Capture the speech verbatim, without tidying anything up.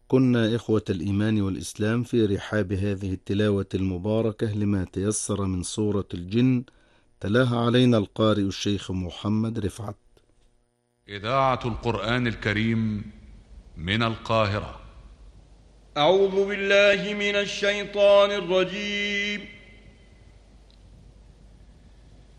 كنا إخوة الإيمان والإسلام في رحاب هذه التلاوة المباركة لما تيسر من سورة الجن، تلاها علينا القارئ الشيخ محمد رفعت. إذاعة القرآن الكريم من القاهرة. أعوذ بالله من الشيطان الرجيم.